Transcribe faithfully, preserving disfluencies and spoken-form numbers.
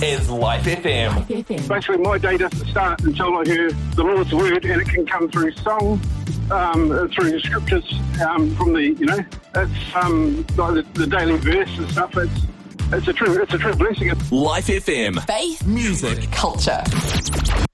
is Life F M. Basically, my day doesn't start until I hear the Lord's word, and it can come through song, um, through scriptures, um, from the, you know, it's um, like the, the daily verse and stuff. It's it's a true it's a true blessing. Life F M. Faith, music, culture.